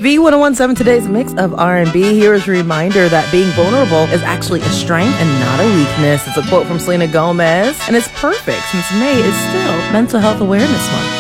V1017, today's mix of R&B. Here is a reminder that being vulnerable is actually a strength and not a weakness. It's a quote from Selena Gomez, and it's perfect since May is still Mental Health Awareness Month.